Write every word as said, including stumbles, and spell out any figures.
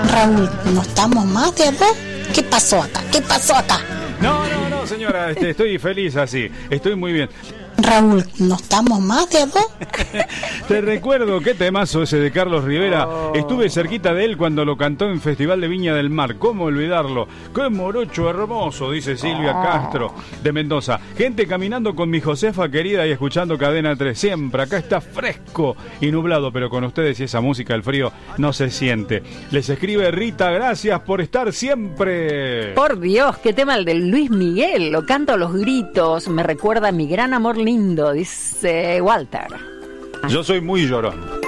Raúl, ¿no estamos más de a dos? ¿Qué pasó acá? ¿Qué pasó acá? No, no, no, señora, este, estoy feliz así, estoy muy bien. Raúl, ¿no estamos más de a dos? Te recuerdo qué temazo ese de Carlos Rivera. Oh. Estuve cerquita de él cuando lo cantó en Festival de Viña del Mar. ¿Cómo olvidarlo? ¡Qué morocho hermoso! Dice Silvia Oh. Castro de Mendoza. Gente caminando con mi Josefa querida y escuchando Cadena tres. Siempre, acá está fresco y nublado, pero con ustedes y esa música el frío no se siente. Les escribe Rita, gracias por estar siempre. Por Dios, qué tema el de Luis Miguel. Lo canto a los gritos. Me recuerda a mi gran amor lindo, dice Walter. Yo soy muy llorón.